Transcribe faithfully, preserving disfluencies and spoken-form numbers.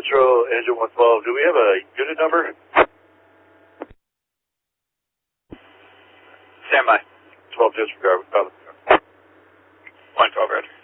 Central, engine one twelve. Do we have a unit number? Stand by. twelve disregard. one twelve, Roger.